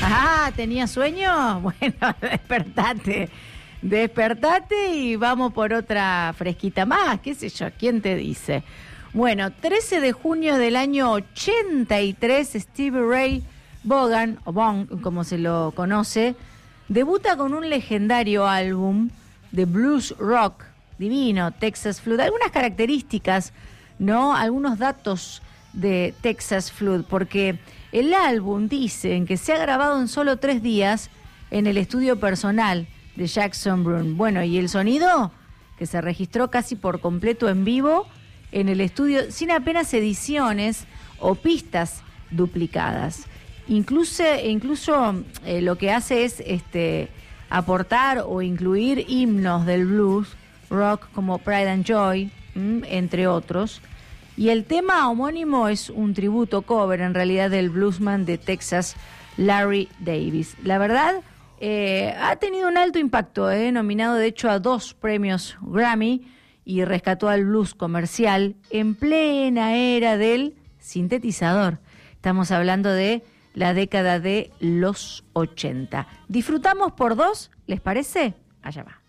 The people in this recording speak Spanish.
Ah, ¿tenía sueño? Bueno, despertate y vamos por otra fresquita más, qué sé yo, ¿quién te dice? Bueno, 13 de junio del año 83, Stevie Ray Vaughan, o Vaughan, como se lo conoce, debuta con un legendario álbum de blues rock divino, Texas Flood. Algunas características, ¿no? Algunos datos de Texas Flood, porque el álbum dicen que se ha grabado en solo 3 días en el estudio personal de Jackson Browne. Bueno, y el sonido que se registró casi por completo en vivo en el estudio, sin apenas ediciones o pistas duplicadas. Incluso lo que hace es aportar o incluir himnos del blues rock como Pride and Joy, entre otros. Y el tema homónimo es un tributo cover en realidad del bluesman de Texas, Larry Davis. La verdad, ha tenido un alto impacto, nominado de hecho a 2 premios Grammy y rescató al blues comercial en plena era del sintetizador. Estamos hablando de la década de los 80. Disfrutamos por 2, ¿les parece? Allá va.